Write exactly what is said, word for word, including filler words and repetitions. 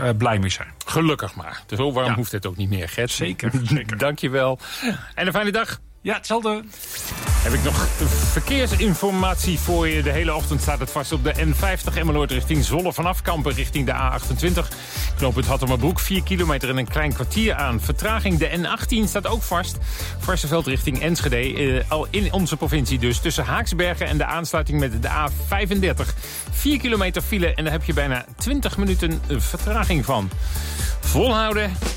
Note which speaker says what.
Speaker 1: uh, blij mee zijn.
Speaker 2: Gelukkig maar. Dus zo warm ja. hoeft het ook niet meer, Gert.
Speaker 1: Zeker, zeker.
Speaker 2: Dank je wel. En een fijne dag.
Speaker 1: Ja, hetzelfde.
Speaker 2: Heb ik nog verkeersinformatie voor je. De hele ochtend staat het vast op de N vijftig Emmeloord richting Zwolle vanaf Kampen richting de A achtentwintig. Knooppunt Hattemerbroek, vier kilometer en een klein kwartier aan vertraging. De N achttien staat ook vast. Varsseveld richting Enschede, eh, al in onze provincie dus. Tussen Haaksbergen en de aansluiting met de A vijfendertig. vier kilometer file en daar heb je bijna twintig minuten vertraging van. Volhouden.